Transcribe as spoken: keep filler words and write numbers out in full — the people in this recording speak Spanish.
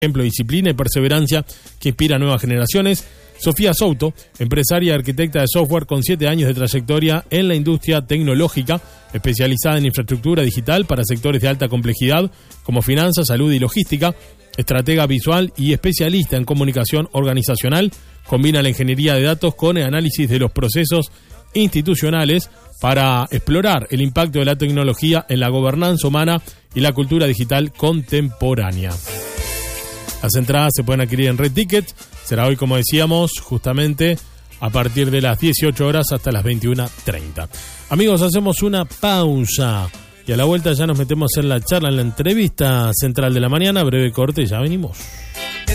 ejemplo, disciplina y perseverancia que inspira a nuevas generaciones. Sofía Souto, empresaria y arquitecta de software con siete años de trayectoria en la industria tecnológica, especializada en infraestructura digital para sectores de alta complejidad como finanzas, salud y logística, estratega visual y especialista en comunicación organizacional, combina la ingeniería de datos con el análisis de los procesos institucionales para explorar el impacto de la tecnología en la gobernanza humana y la cultura digital contemporánea. Las entradas se pueden adquirir en Red Ticket. Será hoy, como decíamos, justamente a partir de las dieciocho horas hasta las veintiuna treinta. Amigos, hacemos una pausa y a la vuelta ya nos metemos en la charla, en la entrevista central de la mañana. Breve corte y ya venimos.